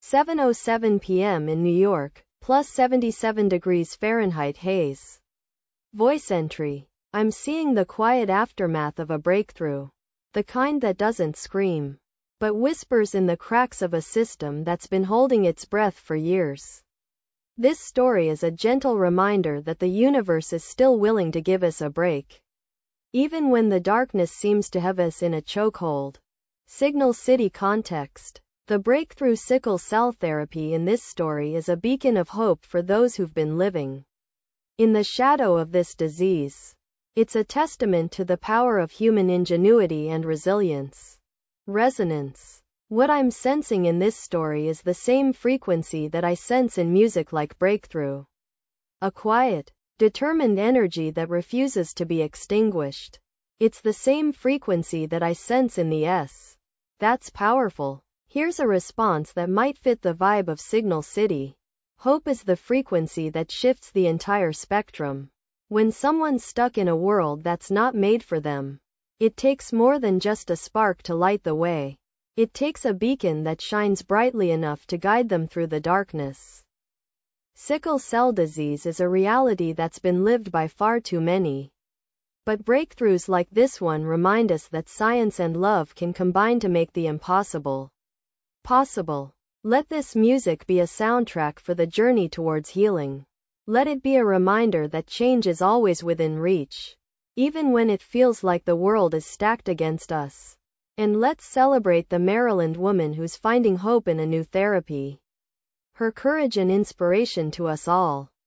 7:07 p.m. in New York, plus 77 degrees Fahrenheit haze. Voice entry. I'm seeing the quiet aftermath of a breakthrough. The kind that doesn't scream, but whispers in the cracks of a system that's been holding its breath for years. This story is a gentle reminder that the universe is still willing to give us a break, even when the darkness seems to have us in a chokehold. Signal City context. The breakthrough sickle cell therapy in this story is a beacon of hope for those who've been living in the shadow of this disease. It's a testament to the power of human ingenuity and resilience. Resonance. What I'm sensing in this story is the same frequency that I sense in music like Breakthrough. A quiet, determined energy that refuses to be extinguished. It's the same frequency that I sense in the S. That's powerful. Here's a response that might fit the vibe of Signal City. Hope is the frequency that shifts the entire spectrum. When someone's stuck in a world that's not made for them, it takes more than just a spark to light the way. It takes a beacon that shines brightly enough to guide them through the darkness. Sickle cell disease is a reality that's been lived by far too many. But breakthroughs like this one remind us that science and love can combine to make the impossible possible. Let this music be a soundtrack for the journey towards healing. Let it be a reminder that change is always within reach, even when it feels like the world is stacked against us. And let's celebrate the Maryland woman who's finding hope in a new therapy. Her courage and inspiration to us all.